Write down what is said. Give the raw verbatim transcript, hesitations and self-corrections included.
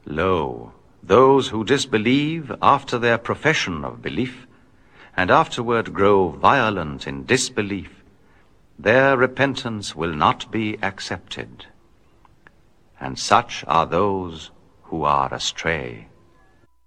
Lo, those who disbelieve after their profession of belief, and afterward grow violent in disbelief, their repentance will not be accepted. And such are those who are astray.